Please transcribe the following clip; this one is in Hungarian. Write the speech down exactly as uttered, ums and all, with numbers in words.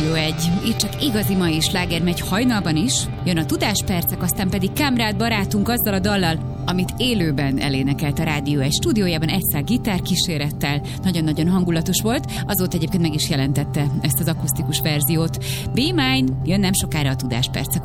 Rádió egy. Itt csak igazi mai sláger megy hajnalban is. Jön a Tudáspercek, aztán pedig Kamrád barátunk azzal a dallal, amit élőben elénekelt a Rádió egy stúdiójában egy szál gitárkísérettel. Nagyon-nagyon hangulatos volt. Azóta egyébként meg is jelentette ezt az akusztikus verziót. Be Mine, jön nem sokára a Tudáspercek